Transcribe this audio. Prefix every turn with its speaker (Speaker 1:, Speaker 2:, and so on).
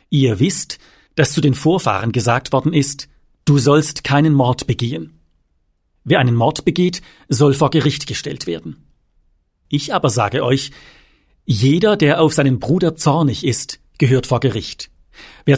Speaker 1: Ihr wisst, dass zu den Vorfahren gesagt worden ist, du sollst keinen Mord begehen. Wer einen Mord begeht, soll vor Gericht gestellt werden. Ich aber sage euch, jeder, der auf seinen Bruder zornig ist, gehört vor Gericht. Wer